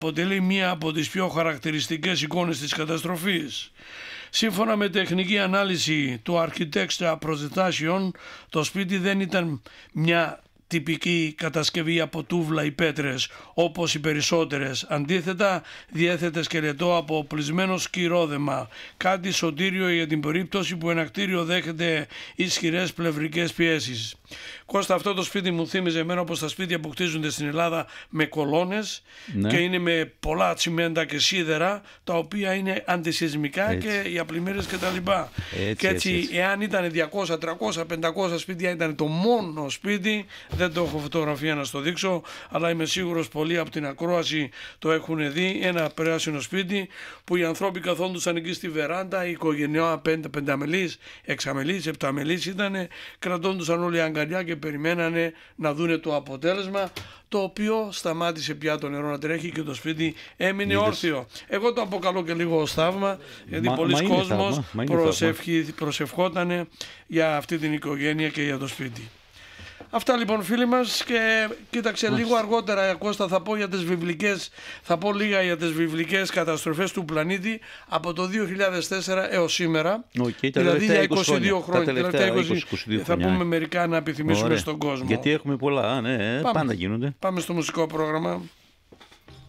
αποτελεί μία από τις πιο χαρακτηριστικές εικόνες της καταστροφής. Σύμφωνα με τεχνική ανάλυση του Architecture Presentation, το σπίτι δεν ήταν μια τυπική κατασκευή από τούβλα ή πέτρες όπως οι περισσότερες. Αντίθετα, διέθετε σκελετό από οπλισμένο σκυρόδεμα, κάτι σωτήριο για την περίπτωση που ένα κτίριο δέχεται ισχυρές πλευρικές πιέσεις. Κώστα, αυτό το σπίτι μου θύμιζε εμένα όπως τα σπίτια που κτίζονται στην Ελλάδα με κολόνες, ναι, και είναι με πολλά τσιμέντα και σίδερα, τα οποία είναι αντισυσμικά και οι απλημμύρες και τα λοιπά. Και έτσι, εάν ήταν 200, 300, 500 σπίτια, ήταν το μόνο σπίτι, δεν το έχω φωτογραφία να στο δείξω, αλλά είμαι σίγουρος πολλοί από την ακρόαση το έχουν δει, ένα πράσινο σπίτι που οι ανθρώποι καθόντουσαν εκεί στη βεράντα, η οικογένεια πενταμελής, εξαμελής, επταμελής ήταν, κρατώντουσαν όλοι αγκαλιά και περιμένανε να δούνε το αποτέλεσμα, το οποίο σταμάτησε πια το νερό να τρέχει και το σπίτι έμεινε όρθιο. Εγώ το αποκαλώ και λίγο ως θαύμα, γιατί πολλοί κόσμος προσευχότανε για αυτή την οικογένεια και για το σπίτι. Αυτά λοιπόν, φίλοι μας, και κοίταξε λίγο αργότερα, Κώστα, θα πω λίγα για τις βιβλικές καταστροφές του πλανήτη από το 2004 έως σήμερα, δηλαδή για 22 χρόνια. Θα πούμε μερικά να επιθυμίσουμε στον κόσμο. Γιατί έχουμε πολλά, ναι, πάντα γίνονται. Πάμε στο μουσικό πρόγραμμα.